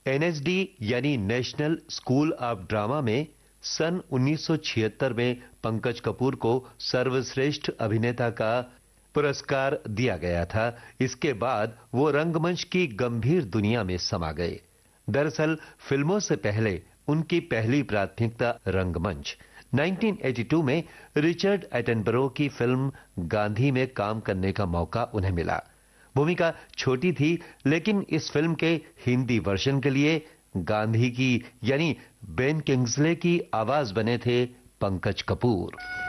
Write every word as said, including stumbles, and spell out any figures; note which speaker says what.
Speaker 1: N S D यानी national school of drama में सन उन्नीस सौ छिहत्तर में पंकज कपूर को सर्वश्रेष्ठ अभिनेता का पुरस्कार दिया गया था। इसके बाद वो रंगमंच की गंभीर दुनिया में समा गए। दरअसल फिल्मों से पहले उनकी पहली प्राथमिकता रंगमंच। उन्नीस सौ बयासी में रिचर्ड एटनबरो की फिल्म गांधी में काम करने का मौका उन्हें मिला। भूमिका छोटी थी, लेकिन इस फिल्म के हिंदी वर्जन के लिए गांधी की यानी बेन किंग्सले की आवाज बने थे पंकज कपूर।